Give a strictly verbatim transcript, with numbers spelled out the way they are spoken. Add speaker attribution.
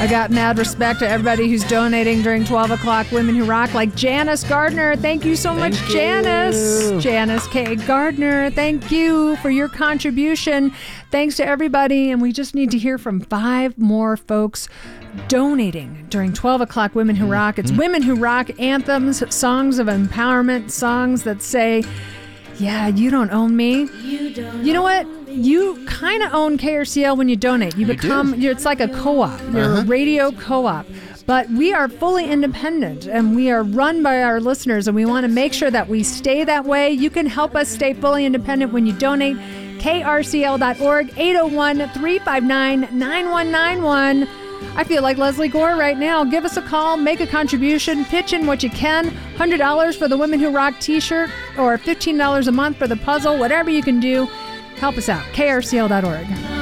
Speaker 1: I got mad respect to everybody who's donating during twelve o'clock Women Who Rock, like Janice Gardner. Thank you so much,
Speaker 2: Thank
Speaker 1: Janice.
Speaker 2: you.
Speaker 1: Janice K. Gardner, thank you for your contribution. Thanks to everybody. And we just need to hear from five more folks donating during twelve o'clock Women Who Rock. It's Women Who Rock anthems, songs of empowerment, songs that say, yeah, you don't own me. You, don't you know what? You kind of own K R C L when you donate. You, you become, you're, it's like a co-op. You're uh-huh. a radio co-op. But we are fully independent, and we are run by our listeners, and we want to make sure that we stay that way. You can help us stay fully independent when you donate. K R C L dot org, eight oh one, three five nine, nine one nine one. I feel like Leslie Gore right now. Give us a call, make a contribution, pitch in what you can. one hundred dollars for the Women Who Rock t-shirt or fifteen dollars a month for the puzzle. Whatever you can do, help us out. K R C L dot org.